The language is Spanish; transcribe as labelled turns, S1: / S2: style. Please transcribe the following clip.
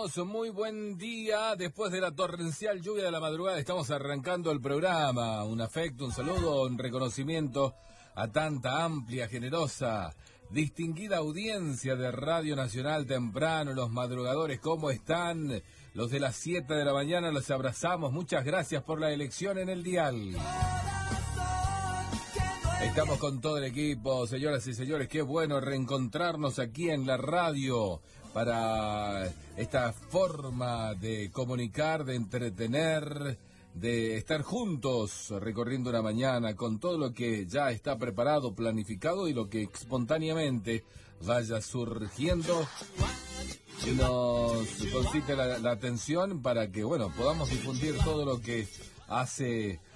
S1: amigos? Muy buen día. Después de la torrencial lluvia de la madrugada estamos arrancando el programa. Un afecto, un saludo, un reconocimiento a tanta amplia, generosa, distinguida audiencia de Radio Nacional Temprano. Los madrugadores, ¿cómo están? Los de las 7 de la mañana los abrazamos. Muchas gracias por la elección en el dial. Estamos con todo el equipo, señoras y señores, qué bueno reencontrarnos aquí en la radio para esta forma de comunicar, de entretener, de estar juntos recorriendo una mañana con todo lo que ya está preparado, planificado y lo que espontáneamente vaya surgiendo. Y nos concite la atención para que, bueno, podamos difundir todo lo que hace